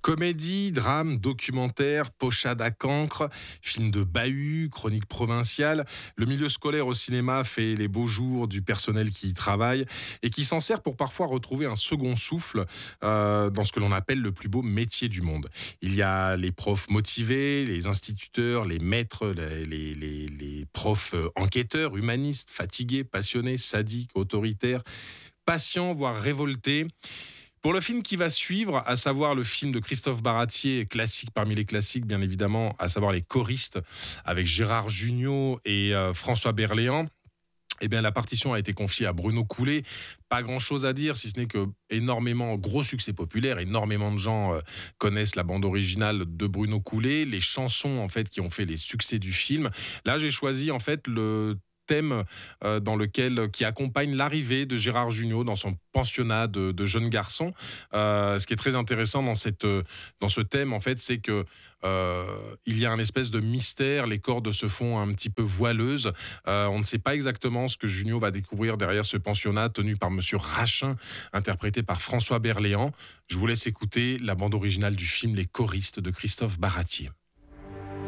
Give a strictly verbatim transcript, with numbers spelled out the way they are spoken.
Comédie, drame, documentaire, pochade à cancre, film de bahut, chronique provinciale. Le milieu scolaire au cinéma fait les beaux jours du personnel qui y travaille et qui s'en sert pour parfois retrouver un second souffle euh, dans ce que l'on appelle le plus beau métier du monde. Il y a les profs motivés, les instituteurs, les maîtres, les, les, les, les profs euh, enquêteurs, humanistes, fatigués, passionnés, sadiques, autoritaires, patients, voire révoltés. Pour le film qui va suivre, à savoir le film de Christophe Baratier, classique parmi les classiques, bien évidemment, à savoir Les Choristes, avec Gérard Jugnot et euh, François Berléand, eh bien, la partition a été confiée à Bruno Coulet. Pas grand-chose à dire, si ce n'est que énormément, gros succès populaire, énormément de gens euh, connaissent la bande originale de Bruno Coulet, les chansons en fait qui ont fait les succès du film. Là, j'ai choisi en fait le thème euh, dans lequel qui accompagne l'arrivée de Gérard Jugnot dans son pensionnat de, de jeunes garçons. Euh, ce qui est très intéressant dans cette dans ce thème en fait, c'est que euh, il y a un espèce de mystère. Les cordes se font un petit peu voileuses. Euh, on ne sait pas exactement ce que Jugnot va découvrir derrière ce pensionnat tenu par Monsieur Rachin, interprété par François Berléand. Je vous laisse écouter la bande originale du film Les Choristes de Christophe Baratier.